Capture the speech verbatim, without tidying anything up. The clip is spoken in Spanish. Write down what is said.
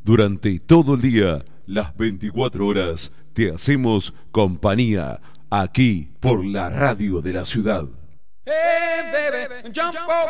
Durante todo el día, las veinticuatro horas, te hacemos compañía aquí por la radio de la ciudad. Hey, baby, jump